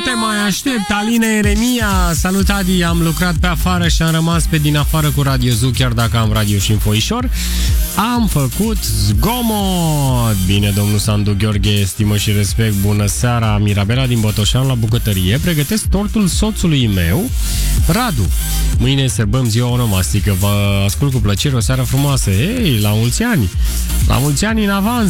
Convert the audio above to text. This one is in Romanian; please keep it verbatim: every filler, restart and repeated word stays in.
te mai aștept, Alina Eremia. Salut, Adi, am lucrat pe afară și am rămas pe din afară cu Radio Zoo, chiar dacă am radio și în foișor. Am făcut zgomot. Bine, domnul Sandu Gheorghe, stimă și respect, bună seara. Mirabela din Botoșan la bucătărie. Pregătesc tortul soțului meu, Radu. Mâine sărbăm ziua onomastică. Vă ascult cu plăcere, o seară frumoasă. Ei, la mulți ani. La mulți ani în avans.